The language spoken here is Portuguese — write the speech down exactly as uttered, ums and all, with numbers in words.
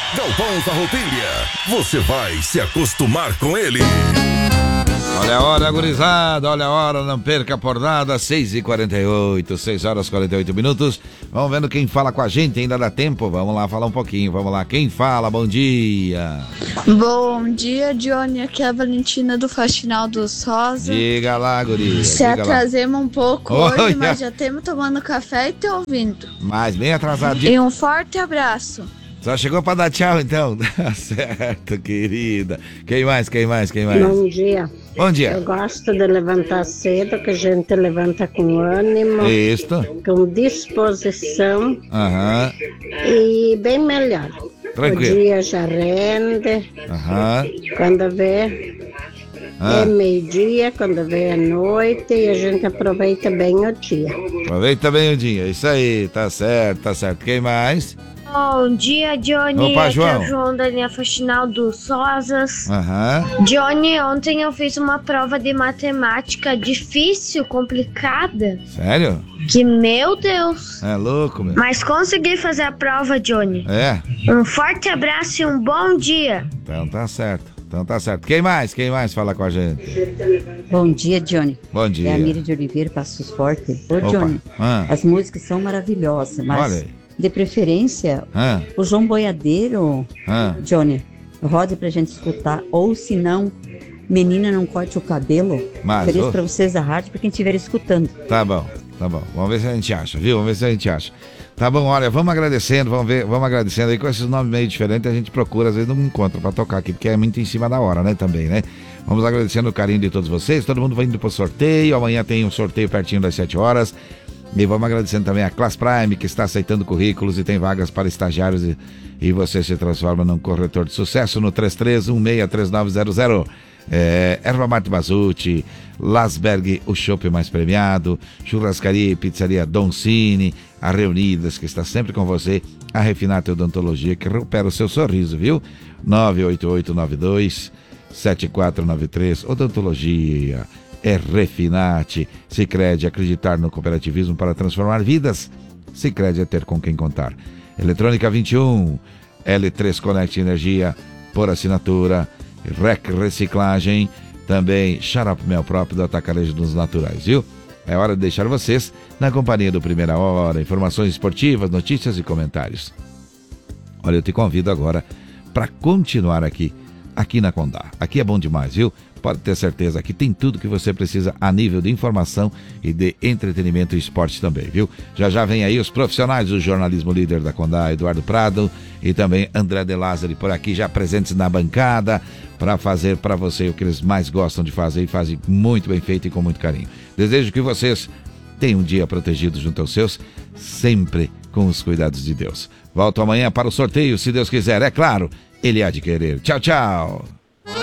Galpão Farroupilha, você vai se acostumar com ele. Olha a hora, gurizada, olha a hora, não perca por nada, seis e quarenta e oito, seis horas e quarenta e oito minutos. Vamos vendo quem fala com a gente, ainda dá tempo, vamos lá falar um pouquinho, vamos lá. Quem fala, bom dia. Bom dia, Johnny, aqui é a Valentina do Faxinal dos Rosa. Diga lá, guria. Se atrasemos um pouco Olha. hoje, mas já temos tomando café e te ouvindo. Mas bem atrasado. E um forte abraço. Só chegou pra dar tchau, então. Tá certo, querida. Quem mais, quem mais, quem mais? Bom dia. Bom dia. Eu gosto de levantar cedo, que a gente levanta com ânimo, Isso. com disposição Aham. e bem melhor. Tranquilo. O dia já rende, Aham. quando vê Ah. é meio-dia, quando vê é noite e a gente aproveita bem o dia. Aproveita bem o dia. Isso aí, tá certo, tá certo. Quem mais? Bom dia, Johnny. Opa, Aqui João. é o João da linha Faxinal dos Rosas. Aham. Johnny, ontem eu fiz uma prova de matemática difícil, complicada. Sério? Que, meu Deus. É louco, meu. Mas consegui fazer a prova, Johnny. É? Um forte abraço e um bom dia. Então tá certo. Então tá certo. Quem mais? Quem mais fala com a gente? Bom dia, Johnny. Bom dia. É a Miriam de Oliveira, Passos Forte. Ô, Opa. Johnny, Ah. as músicas são maravilhosas, mas Olha aí. de preferência, Ah. o João Boiadeiro, Ah. Johnny, roda pra gente escutar, ou se não, Menina Não Corte o Cabelo. Mas, Ofereço ô. pra vocês a rádio pra quem estiver escutando. Tá bom, tá bom. Vamos ver se a gente acha, viu? Vamos ver se a gente acha. Tá bom, olha, vamos agradecendo, vamos ver, vamos agradecendo aí com esses nomes meio diferentes, a gente procura, às vezes não encontra pra tocar aqui, porque é muito em cima da hora, né, também, né? Vamos agradecendo o carinho de todos vocês, todo mundo vai indo pro sorteio, amanhã tem um sorteio pertinho das sete horas, e vamos agradecendo também a Class Prime, que está aceitando currículos e tem vagas para estagiários, e, e você se transforma num corretor de sucesso no três três um seis três nove zero zero. É, Erva Mate Bazuti, Lasberg, o chopp mais premiado, Churrascaria e Pizzaria Don Cine, a Reunidas, que está sempre com você, a Refinate Odontologia, que recupera o seu sorriso, viu? nove oito oito nove dois sete quatro nove três, Odontologia, é Refinate, Sicredi, acreditar no cooperativismo para transformar vidas, Sicredi é ter com quem contar. Eletrônica vinte e um, L três Connect Energia, por assinatura, Rec Reciclagem, também Xarope Mel Próprio do Atacarejo dos Naturais, viu? É hora de deixar vocês na companhia do Primeira Hora, informações esportivas, notícias e comentários. Olha, eu te convido agora para continuar aqui, aqui na Condá. Aqui é bom demais, viu? Pode ter certeza que tem tudo que você precisa a nível de informação e de entretenimento e esporte também, viu? Já já vem aí os profissionais do jornalismo líder da Condá, Eduardo Prado e também André De Lázari por aqui, já presentes na bancada para fazer para você o que eles mais gostam de fazer e fazem muito bem feito e com muito carinho. Desejo que vocês tenham um dia protegido junto aos seus, sempre com os cuidados de Deus. Volto amanhã para o sorteio, se Deus quiser, é claro, ele há de querer. Tchau, tchau!